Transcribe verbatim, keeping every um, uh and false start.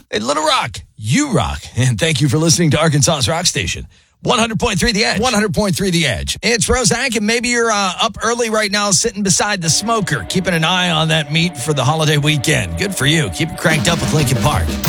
Hey, Little Rock, you rock. And thank you for listening to Arkansas's Rock Station. one hundred point three The Edge. one hundred point three The Edge. It's Rosak, and maybe you're uh, up early right now sitting beside the smoker, keeping an eye on that meat for the holiday weekend. Good for you. Keep it cranked up with Lincoln Park.